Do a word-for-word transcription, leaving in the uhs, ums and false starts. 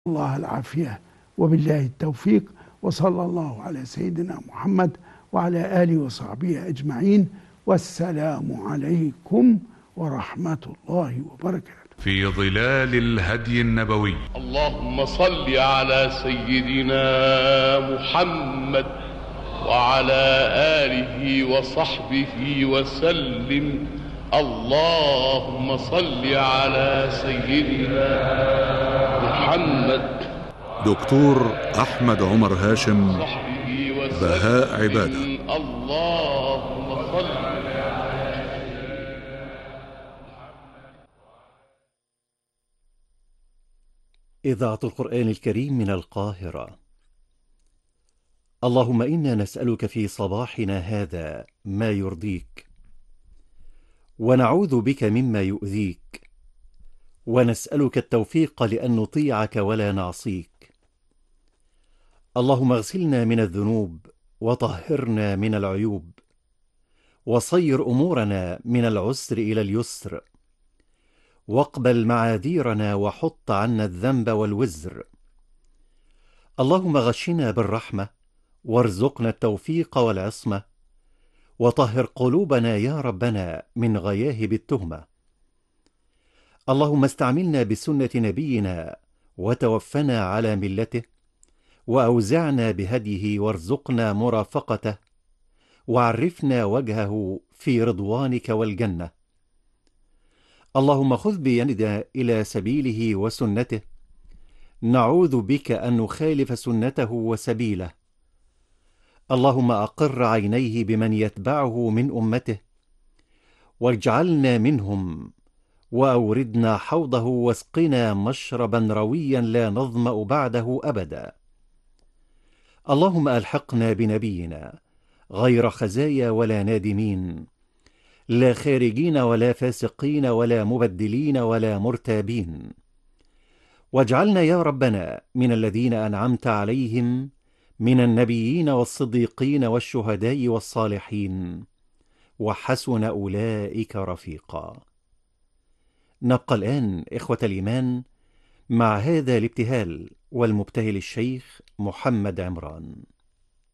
الله العافية وبالله التوفيق، وصلى الله على سيدنا محمد وعلى آله وصحبه أجمعين، والسلام عليكم ورحمة الله وبركاته. في ظلال الهدي النبوي. اللهم صل على سيدنا محمد وعلى آله وصحبه وسلم. اللهم صل على سيدنا محمد. دكتور أحمد عمر هاشم، بهاء عبادة. اللهم صل. إذاعة القرآن الكريم من القاهرة. اللهم إنا نسألك في صباحنا هذا ما يرضيك، ونعوذ بك مما يؤذيك، ونسألك التوفيق لأن نطيعك ولا نعصيك. اللهم اغسلنا من الذنوب وطهرنا من العيوب، وصير أمورنا من العسر إلى اليسر، واقبل معاذيرنا وحط عنا الذنب والوزر. اللهم غشنا بالرحمة وارزقنا التوفيق والعصمة، وطهر قلوبنا يا ربنا من غياهب التهمة. اللهم استعملنا بسنة نبينا وتوفنا على ملته، وأوزعنا بهديه وارزقنا مرافقته، وعرفنا وجهه في رضوانك والجنة. اللهم خذ بيدنا إلى سبيله وسنته، نعوذ بك أن نخالف سنته وسبيله. اللهم أقر عينيه بمن يتبعه من أمته، واجعلنا منهم، وأوردنا حوضه واسقنا مشربا رويا لا نظمأ بعده أبدا. اللهم ألحقنا بنبينا غير خزايا ولا نادمين، لا خارجين ولا فاسقين ولا مبدلين ولا مرتابين. واجعلنا يا ربنا من الذين أنعمت عليهم من النبيين والصديقين والشهداء والصالحين، وحسن أولئك رفيقا. نبقى الآن إخوة الإيمان مع هذا الابتهال والمبتهل الشيخ محمد عمران.